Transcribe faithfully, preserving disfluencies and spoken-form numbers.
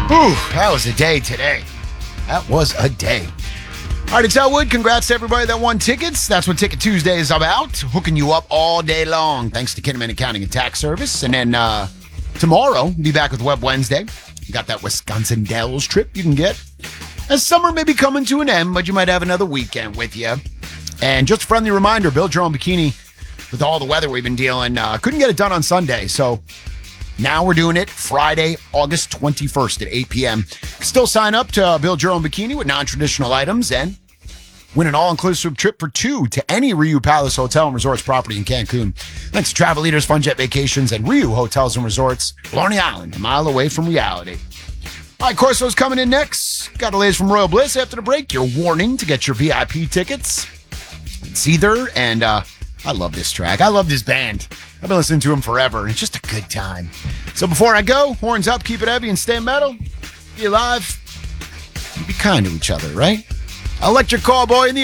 Whew, that was a day today. That was a day. All right, it's Elwood. Congrats to everybody that won tickets. That's what Ticket Tuesday is about, hooking you up all day long, thanks to Kinnaman Accounting and Tax Service. And then uh, tomorrow, we'll be back with Web Wednesday. You got that Wisconsin Dells trip you can get. As summer may be coming to an end, but you might have another weekend with you. And just a friendly reminder, build your own bikini. With all the weather we've been dealing, uh, couldn't get it done on Sunday, so now we're doing it Friday, August twenty-first at eight p.m. Still sign up to build your own bikini with non-traditional items and win an all-inclusive trip for two to any Riu Palace Hotel and Resorts property in Cancun. Thanks to Travel Leaders, Funjet Vacations, and Riu Hotels and Resorts, Blarney Island, a mile away from reality. All right, Corso's coming in next. Got the latest from Royal Bliss after the break. Your warning to get your V I P tickets. It's either, and uh, I love this track. I love this band. I've been listening to him forever. It's just a good time. So before I go, horns up, keep it heavy, and stay metal. Be alive. Be kind to each other, right? Electric Callboy in the